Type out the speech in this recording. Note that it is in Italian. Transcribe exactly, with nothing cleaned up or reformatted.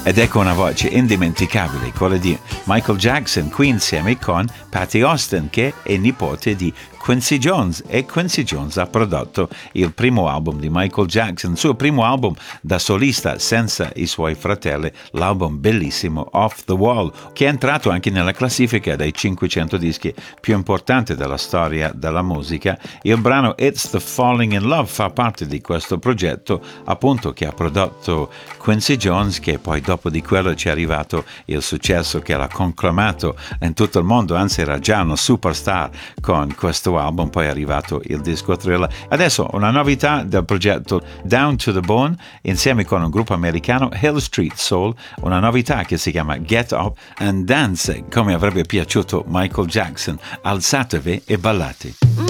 Ed ecco una voce indimenticabile, quella di Michael Jackson, qui insieme con Patti Austin, che è nipote di Quincy Jones, e Quincy Jones ha prodotto il primo album di Michael Jackson, il suo primo album da solista senza i suoi fratelli, l'album bellissimo Off the Wall, che è entrato anche nella classifica dei cinquecento dischi più importanti della storia della musica. Il brano It's the Falling in Love fa parte di questo progetto, appunto, che ha prodotto Quincy Jones, che poi dopo di quello ci è arrivato il successo che l'ha conclamato in tutto il mondo, anzi era già una superstar con questo album, poi è arrivato il disco Thriller. Adesso una novità del progetto Down to the Bone insieme con un gruppo americano, Hill Street Soul, una novità che si chiama Get Up and Dance, come avrebbe piaciuto Michael Jackson. Alzatevi e ballate.